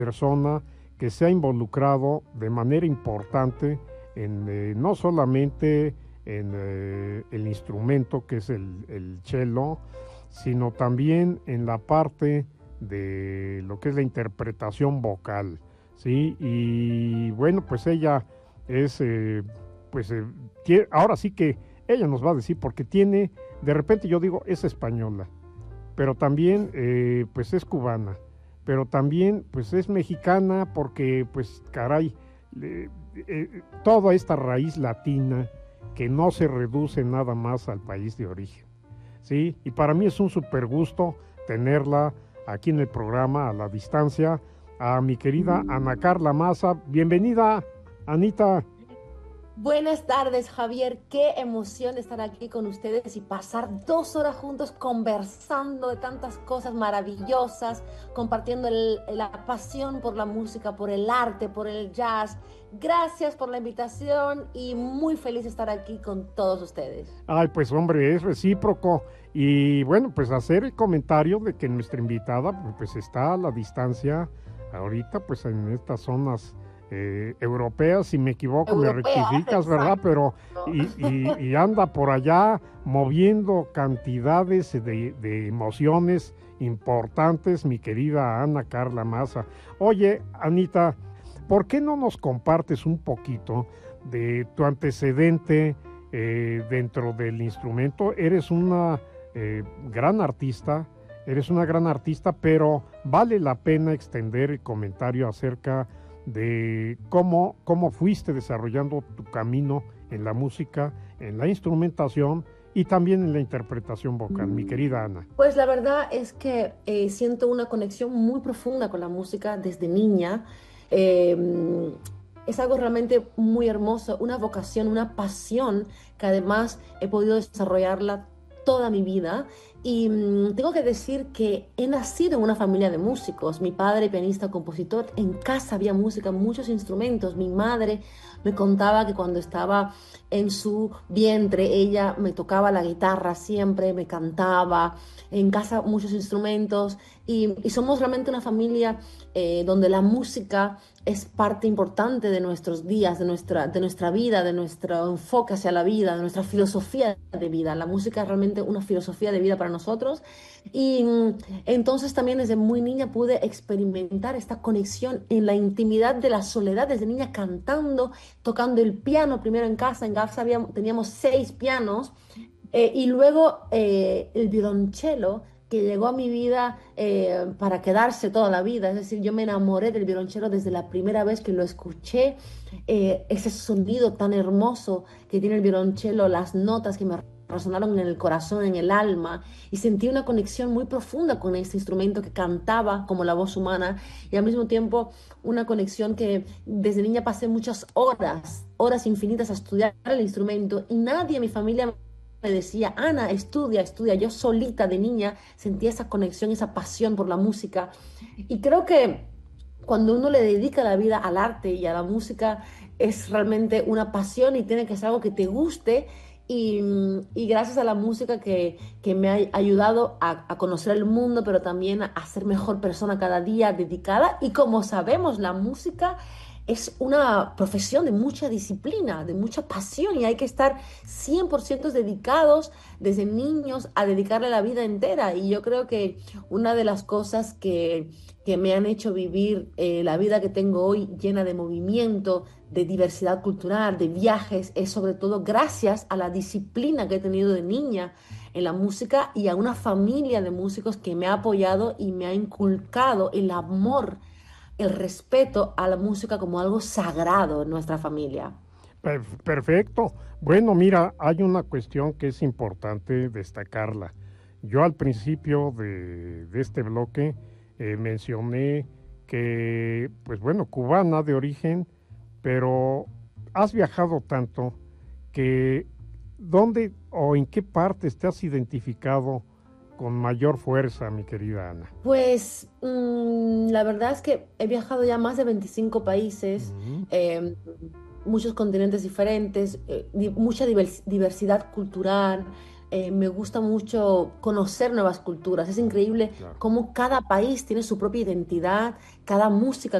persona que se ha involucrado de manera importante en no solamente en el instrumento que es el cello, sino también en la parte de lo que es la interpretación vocal, ¿sí? Y bueno, pues ella es, pues ahora sí que ella nos va a decir, porque tiene, de repente yo digo, es española, pero también pues es cubana, pero también pues es mexicana porque pues caray, toda esta raíz latina que no se reduce nada más al país de origen, ¿sí? Y para mí es un super gusto tenerla aquí en el programa a la distancia, a mi querida Ana Carla Maza. Bienvenida, Anita. Buenas tardes, Javier. Qué emoción estar aquí con ustedes y pasar 2 horas juntos conversando de tantas cosas maravillosas, compartiendo la pasión por la música, por el arte, por el jazz. Gracias por la invitación y muy feliz de estar aquí con todos ustedes. Ay, pues hombre, es recíproco. Y bueno, pues hacer el comentario de que nuestra invitada pues está a la distancia ahorita pues en estas zonas europeas, si me equivoco me Europeas, rectificas, ¿verdad? Pero exacto. y anda por allá moviendo cantidades de emociones importantes, mi querida Ana Carla Maza. Oye, Anita, ¿por qué no nos compartes un poquito de tu antecedente dentro del instrumento? Gran artista, eres una gran artista, pero vale la pena extender el comentario acerca de cómo fuiste desarrollando tu camino en la música, en la instrumentación y también en la interpretación vocal, mi querida Ana. Pues la verdad es que siento una conexión muy profunda con la música desde niña. Eh, es algo realmente muy hermoso, una vocación, una pasión que además he podido desarrollarla toda mi vida. Y tengo que decir que he nacido en una familia de músicos. Mi padre, pianista, compositor, en casa había música, muchos instrumentos. Mi madre me contaba que cuando estaba en su vientre, ella me tocaba la guitarra siempre, me cantaba, en casa muchos instrumentos y somos realmente una familia donde la música es parte importante de nuestros días, de nuestra vida, de nuestro enfoque hacia la vida, de nuestra filosofía de vida. La música es realmente una filosofía de vida para nosotros y entonces también desde muy niña pude experimentar esta conexión en la intimidad de la soledad, desde niña cantando, tocando el piano primero en casa teníamos 6 pianos y luego el violonchelo que llegó a mi vida para quedarse toda la vida. Es decir, yo me enamoré del violonchelo desde la primera vez que lo escuché. Ese sonido tan hermoso que tiene el violonchelo, las notas que me resonaron en el corazón, en el alma, y sentí una conexión muy profunda con este instrumento que cantaba como la voz humana y al mismo tiempo una conexión que desde niña pasé muchas horas, horas infinitas a estudiar el instrumento y nadie en mi familia me decía, Ana, estudia, estudia. Yo solita de niña sentía esa conexión, esa pasión por la música. Y creo que cuando uno le dedica la vida al arte y a la música, es realmente una pasión y tiene que ser algo que te guste. Y gracias a la música que me ha ayudado a conocer el mundo, pero también a ser mejor persona cada día dedicada. Y como sabemos, la música es una profesión de mucha disciplina, de mucha pasión y hay que estar 100% dedicados desde niños a dedicarle la vida entera. Y yo creo que una de las cosas que me han hecho vivir la vida que tengo hoy llena de movimiento, de diversidad cultural, de viajes, es sobre todo gracias a la disciplina que he tenido de niña en la música y a una familia de músicos que me ha apoyado y me ha inculcado el amor, el respeto a la música como algo sagrado en nuestra familia. Perfecto. Bueno, mira, hay una cuestión que es importante destacarla. Yo al principio de este bloque mencioné que, pues bueno, cubana de origen, pero has viajado tanto que ¿dónde o en qué partes te has identificado con mayor fuerza, mi querida Ana? Pues la verdad es que he viajado ya a más de 25 países, Ujú. eh, muchos continentes diferentes, mucha diversidad cultural. me gusta mucho conocer nuevas culturas. Es increíble claro. cómo cada país tiene su propia identidad, cada música